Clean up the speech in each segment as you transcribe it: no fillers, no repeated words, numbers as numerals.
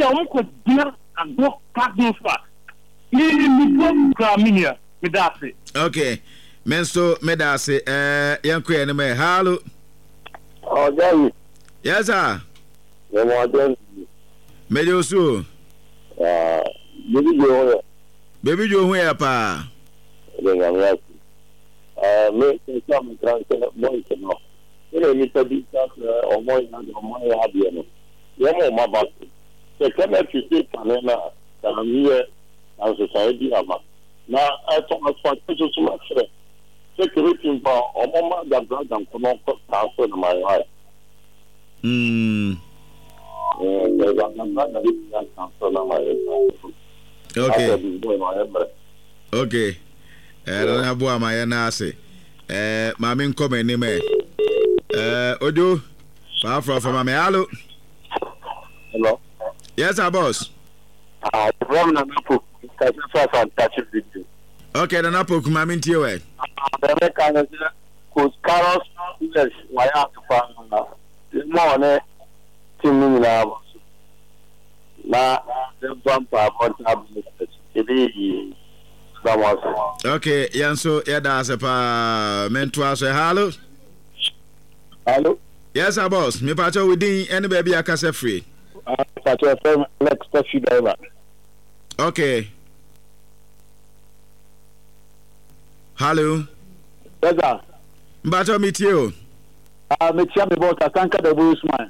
dia on ko dia ado pardon fa ni go kramia me da se okay menso me da se yanko ene me hallo Jerry. Yes sir. No more than medio so baby jo hu ya pa me some translate boy no ni tabi ta omo ya bia no ye mo ma ba se kama tisi panela na miye na society ama na ato asfalt so so matre security ba omo ma da dan ko no ko ta so na mai hai okay na bo ama ya na ase ma me nkom ani me ojo pa from me hello yes our boss from Nanapo that's fantastic video okay Nanapo kuma me ntie we the kind cause Carlos yes why have to find more ne timi na the bumper about the okay yanso yada asepa mentu aso hello yes our boss me pacho within any baby akase free pacho from next taxi driver okay hello yes sir mbacho mitio metia me boss asanka the bushman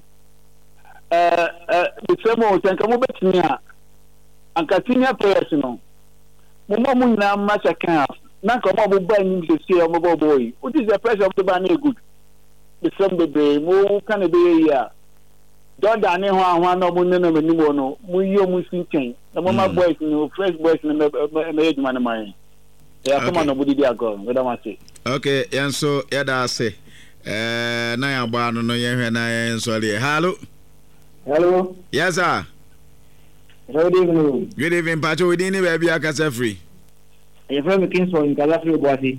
bisemo tanka mo betnia anka senior players no mo nyina match kan na nka mo ba nyim se mo boy what is the pressure of the ban good bisem bebe mo kan be ya Jordan ne ho ahwa na mo nene mani mo no mo yo mo sinten na mo ma boys no fresh boys na me eduma na man ya kuma no budi dia go we da ma say okay yanso ya da say na ya gba no ye hwe na ye nsori hello yes sir good evening pacho we din ni baby akasa free e from Kingston in Calafrio boati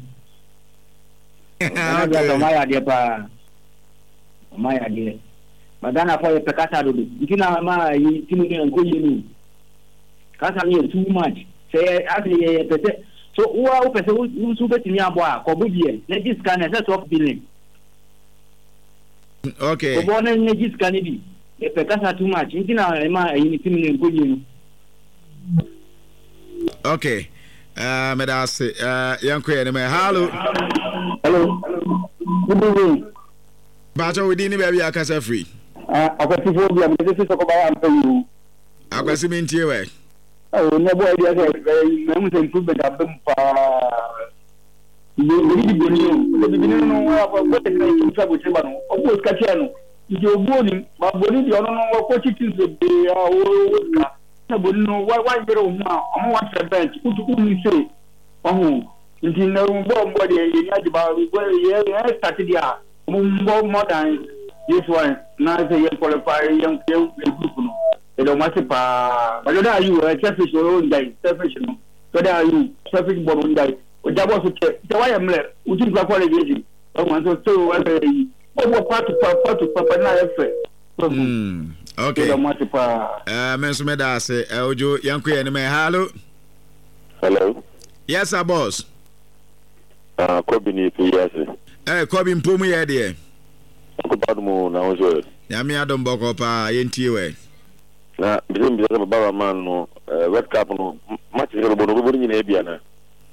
okay maya dia pa maya dia madana for pekasa do ikina ma timu ni nko yenu kasa ni too much say actually pese so uwa pese u betini abo a ko budie na discan na set of billing okay ko bona ni discan bi pekasa too much ikina ma ni timu ni nko yenu okay me da se yanko ene me hello good evening bacho we din baby akasa free akwati fo bia me se so ko ba am payu akwasi me ntie we ne boy dia se me se improve da bem pa ni bini no wa ko te na ki sa bo che ba no o bo ska che no ndi oboni ma boni di ono no ko chi tin se be o ka na boni no wa yero hu a o mo wa se bench kutu ni se ohu ndi na mbo de ye nya di ba ye start dia mbo modern this one na say you qualify young group no e do masi pa ba do ayu selfish o ndai selfish no so da ayu selfish bo ndai o jabo so che wa ya mle uti kwa kwa leji o mo so wa yi o bo patu na efe okay do masi pa menso me da se ojo yanko ye ne me hello yes sir boss Kobi ni yes Kobi mpomu ye de ko badmu na ozo ya mi adom boko pa yentie we na bizem baba man no World Cup no match re bo ni na bia na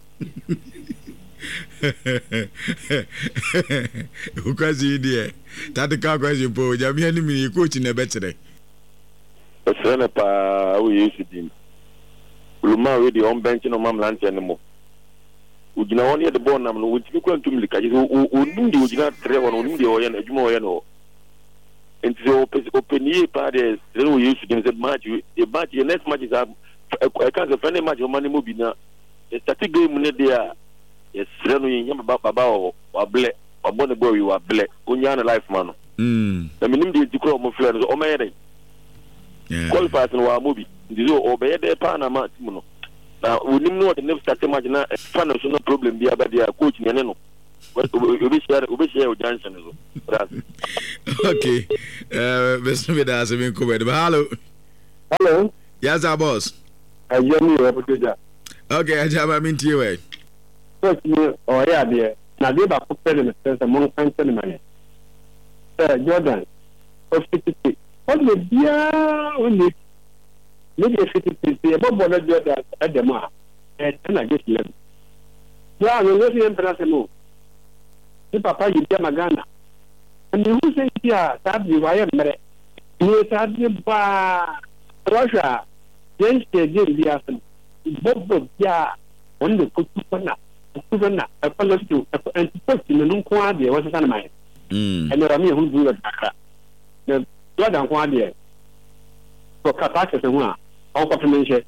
ukazi die tatika kwazi po ya mi ani mi coach na betere esene pa o yesu din uluma we di on bench no mamlante ne mo ujina woni de bon nam no wujimi ko antum lika o nundi ujina tre won nundi o yen aduma o yen o enti so openie pa de zero yesu din se match e match the next match is I can't defend match o mani mo bi na e static game ne de a yes no yen baba o able obone boy we able onya na life man na minim de dikro mo fere o mayede qualify no wa mo bi ndi o be de pa na match mu no na unim no the next start match na fan no problem bi abadia coach ne no obi share o Johnson so okay best me da se min ko be hello Hello. Yes, our boss. Ajani Rabuja. Okay, Ajama minti we. First me or yeah there. Na dey ba ko pere me sense among country man. Jordan. Of 50. What the bia only. Maybe 50 e bo bo na Jordan adema. Na get level. Ya no le fi entrance mo. Ni papa yi dia magana. And who say here that you wire mere. Ni that ba Russia. Then they give the answer. Bob ya on the Kutupana, a fellow to and put in the Nunquadia was a man. And there are me who do that. The Jordan Quadia for Capacious and one, all confirmation.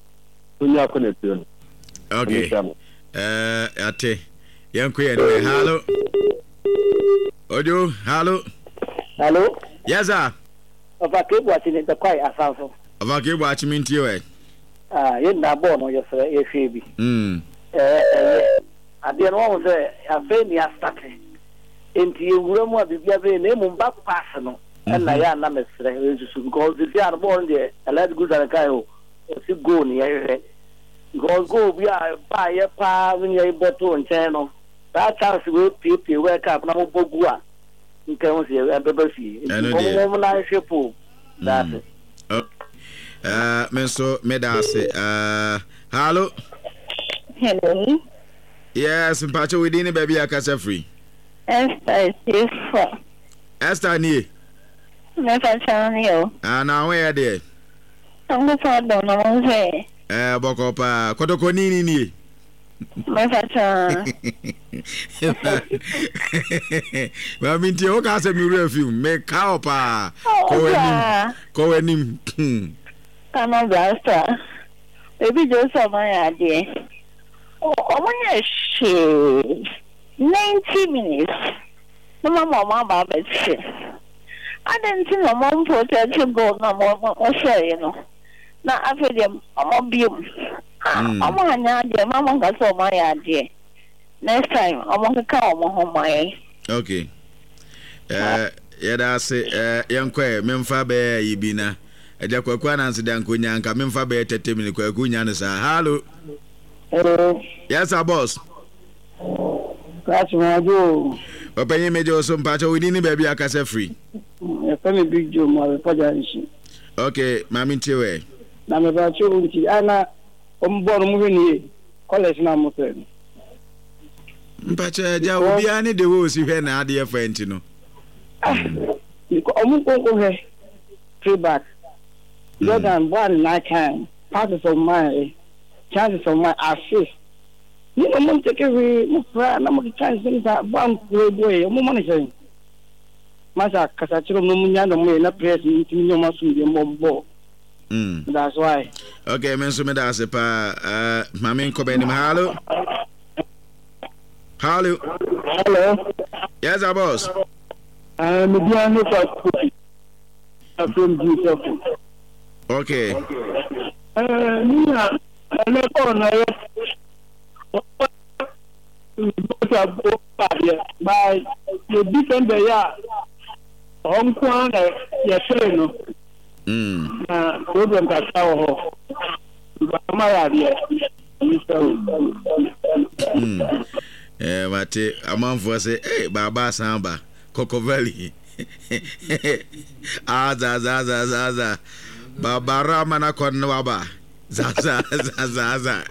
Okay. Ate. Young Queen, hello. Ojo, hello. Hello? Yes, sir. Of a kid watching it, the quiet as also. Of a kid watching me to you. In that born on your FAB. I didn't want to say, I've been here starting. Into your room, what did you have a name on back personal? And I am not necessarily because if you are born there, a let good at a guy who go near go, we are by a power when you're able and channel. That chance will people wake up now, Bogua. You can see a baby. Woman, I ship. That's it. Menso medase hello. Hello. Yes, mpacho within baby akasa free. Esther is for. Esther ni. Me facha yo. Na where there? Ngo fa do no say. Boko pa kotoko nini ni. Me facha. Wa minti o ka se mi review me ka opa. Ko enim. Kama blasta. Baby Joseph my idea. Oh, she 90 minutes. No mama baba say. I didn't see no mom protect to go no more say, you know. Na after them obium. Mama nya de mama ga so my idea. Next time I want to come home my. Okay. Yada say yankwa memfa be yibina. Eja kwakwa na nsi dan konya nka memfa be 30 minutes kwaku nya ne sa. Hello. Hello. Yes, sir, boss. Catch my Joe. Open mejo so mpacho we ni baby akasa free. E fa me Big Joe mo pa janshi. Okay, mami ntiwe. Na me ba cho nti ana ombo no mu ni college na mo fe. Mpacho ja obi ani de wo si hwe na ade fa nti no. Ko omu ko he. Feedback. Jordan one night time. Passes of my chances of my assist. You know, I'm taking away my chance that one boy, money saying. Masa Casachro Munyano may not press into your muscle, your mom. That's why. Okay, Menso Medasepa, Mammy Coben, hello. Hello. Hello. Yes, our boss. I'm from Jesus. Okay. Nina, by the different day, Hong Kong, Yaseno, program that our Mate, a man for say, hey, Baba Samba, Coco Valley. Zaza. Baba Ramana Konwaba. Zaza.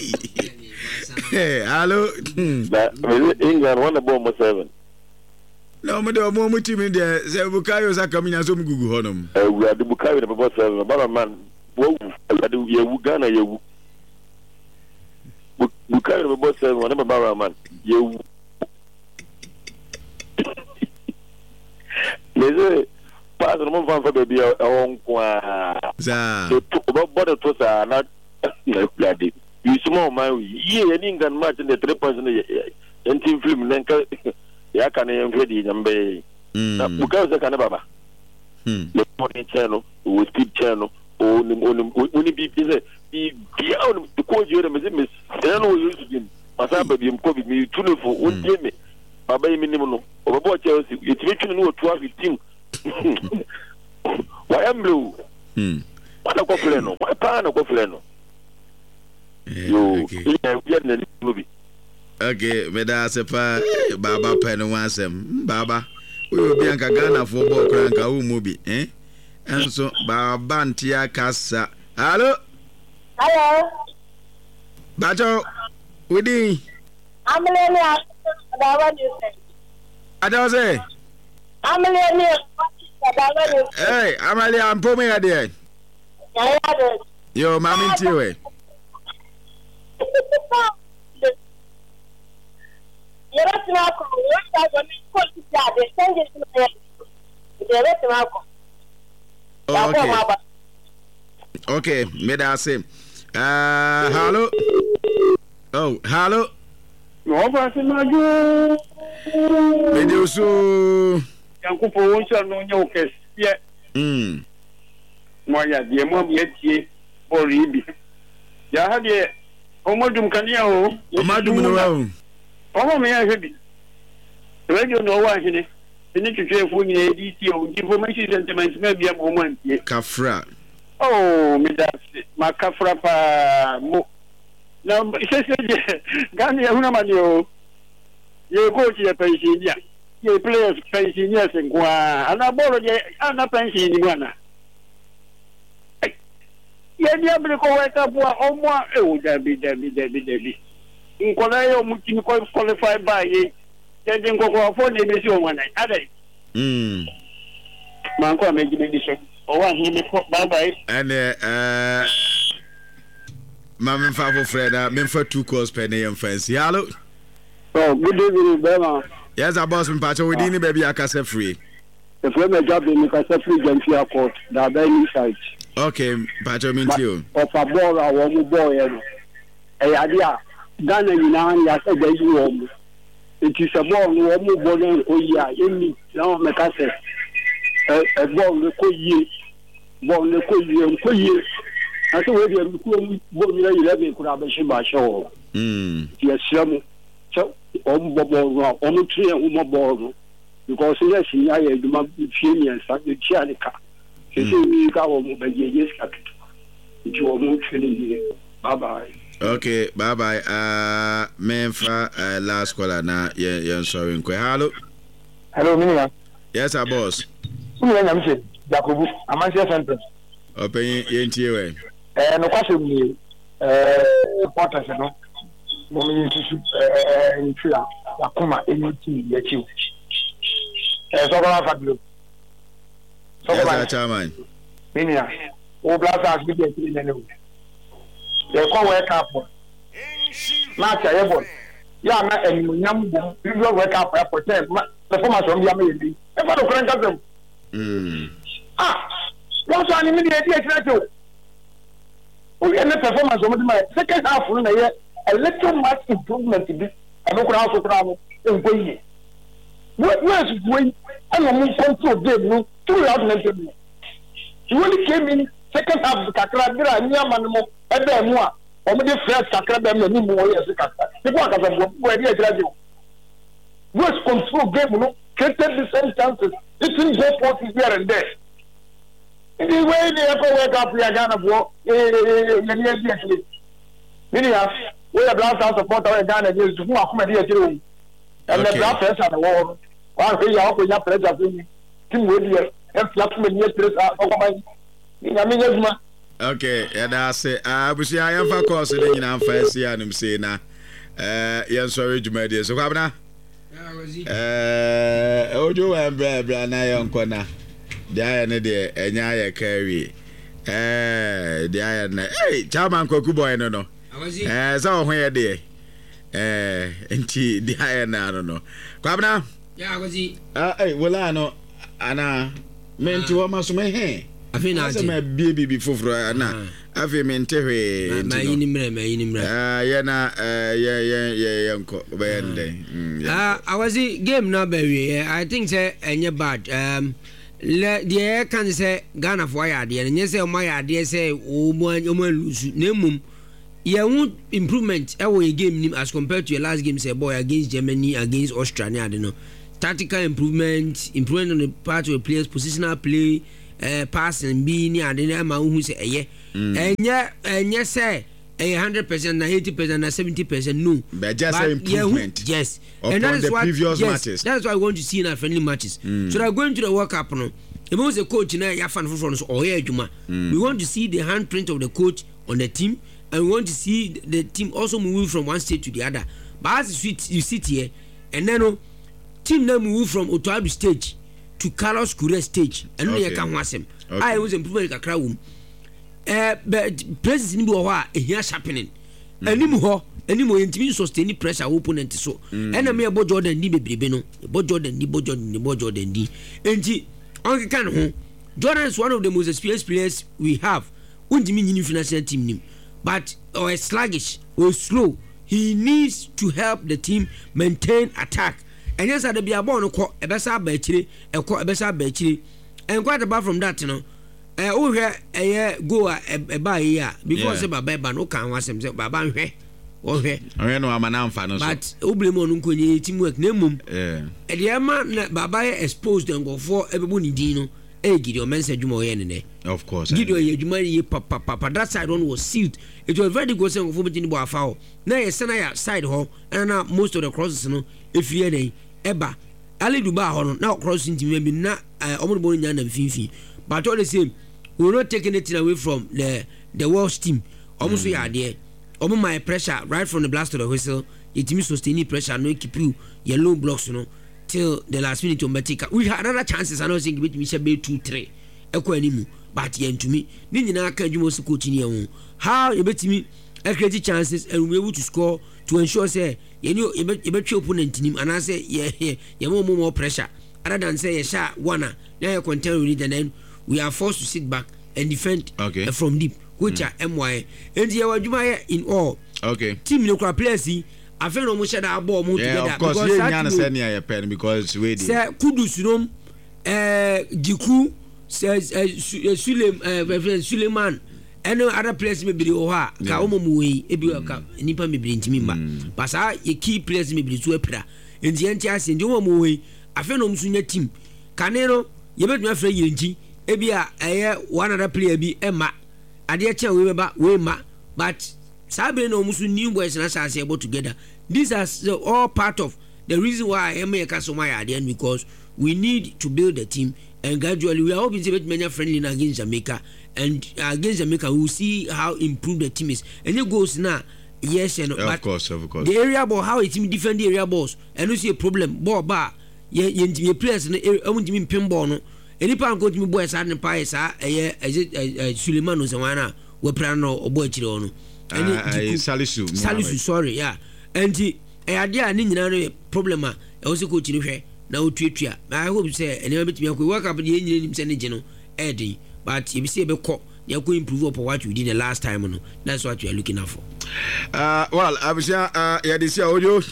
Hey, hello. England won the bomb 7. No, me do mo mutimi de se Bukayo za kamina so mgugu honum. We are the Bukayo the bomb 7. Baba man, wo adu ye Uganda ye Bukayo the bomb 7 whatever Baba man. Ye Leze pas no mo fan fa baby on kwa. Za. To body to sa na play. You small man, ye in England match in the 3 points in team film, then ya can ready number. Because the Canababa. The morning channel, with speed channel, only be beyond the coach, you're a miss. Then we used to Masaba be COVID me too for 1 game. Baba minimum of about Chelsea, it's reaching no 12 15. Why am blue? Wana ko freno, wa pa na ko freno. Yo, ya na movie. Okay, me da se pa baba pen wansem. Baba, we obi anka Ghana for ball kranka wo movie, Enso baba ntia kasa. Hello? Hello. Bajo, Widi. Amelia, what do you say? I don't say. Amelia, hey, Amalia, I'm pulling at the end. Yo, mommy, too. You're not welcome. Okay, me da say. Hello. Oh, hello. No, but imagine. Me do so. Yanko for one shall know your case. Yeah. Moya, dear mom, yet ye, or Ribi. Ya had ye, Omadum Canio, Omadum no. Oh, may I have it? The radio no one in it. You need to share for me a DTO information sentiments, maybe a moment. Kafra. Oh, me that's my Kafra. Now, it says, Gandhi, Hunamadio, you go to your pension. You play pension, yes, and I borrowed a pension in one. Yeah, the Abrico wake up, or more, oh, Debbie. In Coleo, Mutin qualified by it, then go for the mission one night. Manco make the edition. Oh, one, he bye bye. And, Mamma Favo Freda, Memphis 2 calls penny and fancy. Hello. Oh, good evening, Bema. Yes, I boss me, Pacho, we didn't baby, I can say free. If we may job in the Cassafree Gentia Court, the Benny site. Okay, Pacho, mean you. Of a ball, I want boy. A idea. Ghana, you know, yes, a day you home. It is a ball, no more born, oh, yeah, in me, now, Macassar. A ball, the Koyi, born the Koyi, I said, we are going 11 could have a shima show. Yes, some on tree and umaboro. Because yes, I do not be female, such a chianica. He said, we go over yes, you are more training. Bye bye. Okay, bye bye. Memfa last caller na yeah, sorry. Hello. Hello, Minia. Yes, our boss. I'm saying, Jacob, I'm a sentence. Open your no question me importance no mo to ntria akoma enyiti yachi so ba fa blo so ba chairman minia o blast as bi dey na no they call wake up na cha yebo ya na enyam bo bi wake up for time performance on ya me e fa do kran ka wọ́n sọ ni mi di eti eti eti o. We are not performance of my second half when I a little much improvement to this. I don't know how to in way. Where's going? I'm a move control game, 2 rounds mentioned. He only came in second half of Kakra, and Yaman, and then more. Or maybe first Kakra, and more years. The one of them were here. Where's control game? Created the same chances. It will go forth here and there. The way they ever wake up, we are going to go. We are blast out support our Ghana against who are coming here too. And the black press on the wall. One day, you open your press up in Tim Woody and flap me near press over my. Okay, and I say, I wish I am for course in our fancy and I'm saying, yes, sorry, you made it. So, Governor, Ojo and Brad, I am corner. Diana de Enya carry. Diana, hey, Chairman Koku boy, no. So where there? Enti Diana, no. Kwabna? Yeah, was he? Hey, well, I know, Anna, meant to almost my hair. I think I said my baby before Anna. I feel meant to her. My inimre. Yeah, uncle. I was a game no berry. I think, sir, and you're bad. The air can say Ghana for your idea, and yes, my idea say, oh, one, lose. Name you won't improvement away game as compared to your last game, say, boy, against Germany, against Australia. I don't know. Tactical improvement on the part of the players, positional play, passing bi ni ade na ma hu se eye enye say 100% na 80% na 70% no, but just an improvement. Yes, and that is what previous matches. That's what I want to see in our friendly matches. So they're going to the World Cup no. If was a coach na ya fan for us or we want to see the handprint of the coach on the team, and we want to see the team also move from one state to the other. But as you sit here and then team now move from Otabu stage to Carlos Kure stage and no you can watch him. I was improvement kakra wom. But places ni bi wo ha ehia sharpening animu ho animu yentimi sustain pressure opponent so ena me ebo Jordan ni bebrebe no ebo Jordan di enti on kan ho Jordan is one of the most experienced players we have undimi nyini financial team nim but or sluggish or slow. He needs to help the team maintain attack and yes at the bia ball no ko ebesa ba akire ebesa ba akire and quite apart from that no oh yeah go eba here because baba no kan wasem say baba nhwe o hwe no amana amfa no so but oblemo no nkonye teamwork na mum e de ma na baba exposed and go for everybody ni din no Gideon mensa djuma o ne of course Gideon ye djuma ye papa that side one was sealed. It was very good saying for betini bo afa na ye sena ya side ho and na most of the crosses no if ye dey eba ali duba ho no na cross ntimi bi na omo bo nya na finfin but all the same we're not taking it away from the world's team. Almost we are there. Almost my pressure right from the blast to the whistle. It means sustaining pressure. No keep you yellow blocks, till the last minute to take. We had other chances. I don't think we should be 2-3. Eko animu, but yen to me. Nini na ka jumo su coaching you. How you bet me create chances and we able to score to ensure say you know you bet your opponent him and I say yeah more pressure. Other than say a shot one now you continue with it and then we are forced to sit back and defend from deep, which are MY. And you are in all. Okay. Team no players see. I feel no much that ball move together. Of course, you understand your pen because we did. Sir Kudus Jiku says Suleiman. And other players may be oha. Ka omomuwe ebi ka nipa me bi ntimi ma. But sa ye key players may be so epra. And the entire sin do omomuwe. I feel no musunya team. Kanero ye bet me afre yenji. Ebia one other player bi Emma ade che we ma but sabe no musu new boys na say able together. These are all part of the reason why Emma Kasoma at the end because we need to build a team and gradually we are hoping to make many friendly against Jamaica and against Jamaica we will see how improved the team is and it goes now yes and but of course the area ball how a team defend the area balls and you see a problem ball bar ye players na team pinball no enipa nko timi boy sa ne pa sa Suleiman no Zawana we plan no obo akire ono Salisu sorry yeah and ade a ni nyina no problem a e wo se ko chiri hwe na otuatua I hope say ene betimi akọ work up de nyina nim se ne je no edin but e bi se be ko they are going to improve upon what we did the last time no that's what we are looking out for well abusha ya this year ojo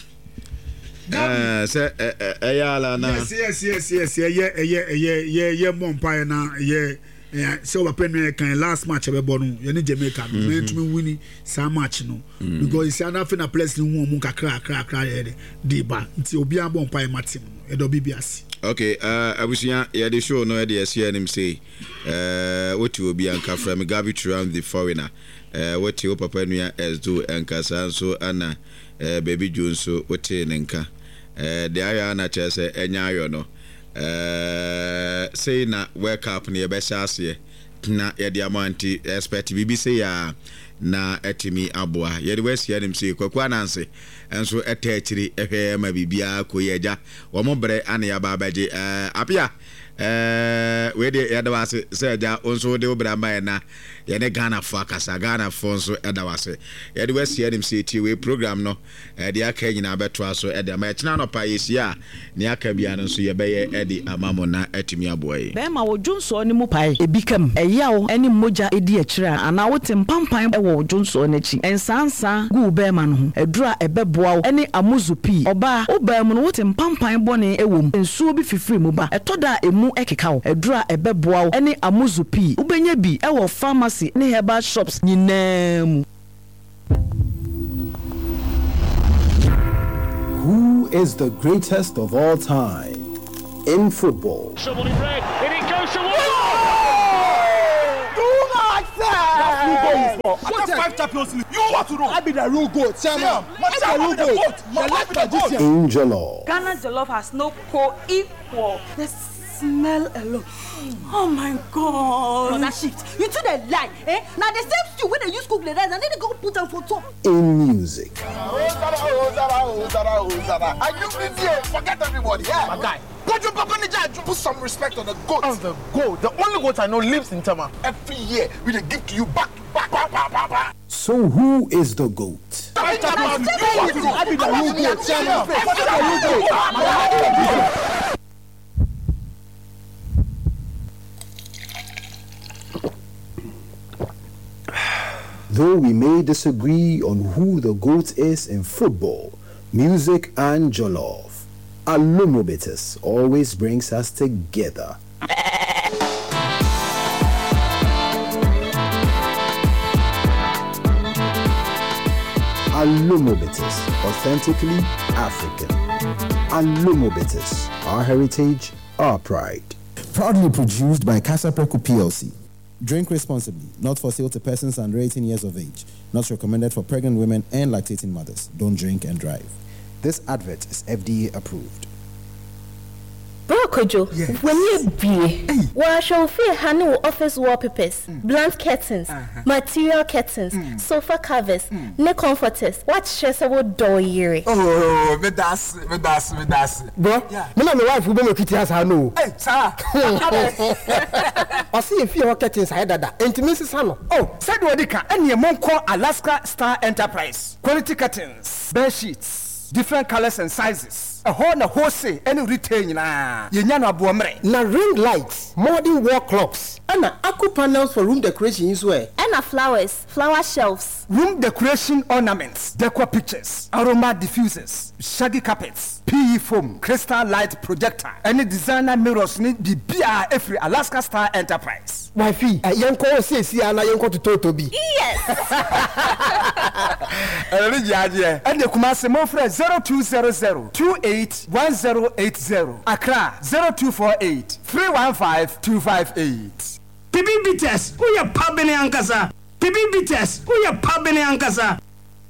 say ayala na yes yeah Mompire na yeah so we pen kan last match we born you ni Jamaica no me to me win some match no because it's nothing a place ni hu kakra dey ba nti obi a Mompire matim e do bibiasi okay abusia ya the show no e dey see him say what you obi anka from Gabi Turam the foreigner what you papa nua do anka so ana baby Jones so what nenka the aya na chese enya ayo no say na World Cup na yebesha ase na ye de amanti expect bibi say ya na etimi aboa ye de wesi ya nim say kwakwa nanse enso etachiri ehwe ma bibia koyeja wo mo bre ana ya ba baje apia we de ya da wase say ja onso de obra ma na ye ne Ghana fo akasa Ghana fo nso eda wase ye de wesi ya nim say ti we program no de aka nyina beto aso e de ma china no pa yesia ne aka bia no nso ye beye e de amamo na etimi aboa yi be ma wodwonso ne mu pai ebikam eyawo ene moja edi akira ana wote mpampan e wodwonso ne chi ensansa gu be ma no ho edura ebeboa ene amuzupi oba oba mu no wote mpampan bone ewom ensuo bi fifiri mu ba etoda emu ekeka wo edura ebeboa ene amuzupi ubenya bi e wo pharmacy ne herbal shops nyinam. Who is the greatest of all time in football? Someone in red, and it goes to What 5 Champions League? You want to know? I be the real goat. I'm the real goat. In Jollof. Ghana Jollof has no co-equal. The smell alone. Oh my God. No, that shift. You two the lie. Eh? Now the same stew when they use cook the rice and then they go put them for top. In music. Are you idiot? Forget everybody. Yeah. My guy. Put some respect on the goat. On the goat. The only goat I know lives in Tama. Every year we they give to you back. So who is the GOAT? I be the real goat. Though we may disagree on who the GOAT is in football, music and jollof, Alumobitis always brings us together. Alumobitis, authentically African. Alumobitis, our heritage, our pride. Proudly produced by Casapreco PLC. Drink responsibly, not for sale to persons under 18 years of age. Not recommended for pregnant women and lactating mothers. Don't drink and drive. This advert is FDA approved. Bro Kojo, when you be, well, show free honey office wallpapers, blunt curtains, material curtains, sofa covers, neck comforters. What shares about door year? Oh, me das. Bro, me na my wife we be kiti as I know. Hey, sir. I see if you curtains I dada. Intimacy sano. Oh, said what ka. Any mon call Alaska Star Enterprise. Quality curtains, bed sheets, different colors and sizes. A whole say any retail na yenyana buamre na ring lights, modern wall clocks, and aqua panels for room decoration is where and flowers, flower shelves, room decoration ornaments, decor pictures, aroma diffusers, shaggy carpets, PE foam, crystal light projector, any designer mirrors need the BR every Alaska Star Enterprise. Wifey, yanko say see ana yanko to Totobi. Yes. And the Kumasi Mofre 0200 281080. Accra 0248 315 258. Pipi Bites, who ya pabene ankasa? Pipi Bites, who ya pabene ankasa?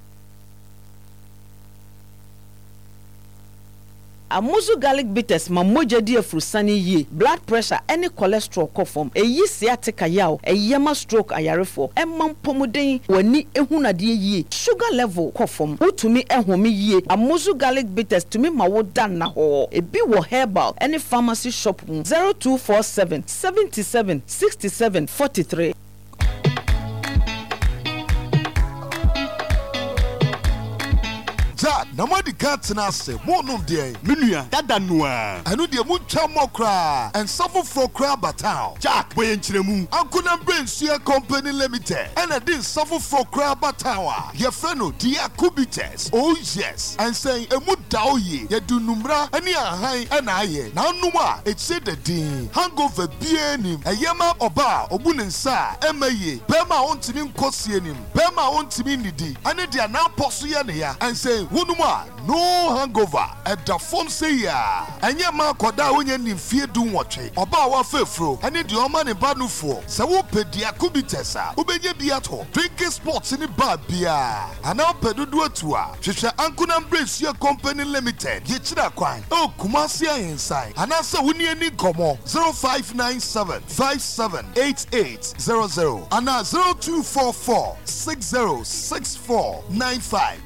Amuzu garlic bitters ma moja di afrusani ye blood pressure any cholesterol kofom eyi sciatica yaw eyema stroke ayarefo emam pomoden wani ehunade ye sugar level kofom utumi ehome ye Amuzu garlic bitters tumi ma wo dan na ho ebi wo herbal any pharmacy shop 0247 77 67 43. Namadi cats and I say, Monum de, Minia, Dadanua, I know the Mucha Mokra, and suffer for crab at town. Jack, Wayanchemu, Uncle and Brain Sea Company Limited, and I didn't suffer for crab at tower. Your friend, dear Kubites, oh yes, and say, a Mudaoye, ya do Numbra, and ya high and I, now Numa, it said the dean, hangover Bienim, a Yama Oba, Obunensa, Emaye, Bema on to him Kosianim, Bema on to me Nidi, and they are now Posiania, and say, Wunuma. No hangover at the phone say ya. And your man koda when you fear do watch it. About our fefro, and the woman in Banu for. So who paid the Akubitesa, who be biato, drinking sports in the bar beer. And now pedu tour. Shisha Ankunam Brace your company limited. Yechida Quine. Oh, Kumasia inside. And answer when you need Como 0597 578800 and 0244 606495.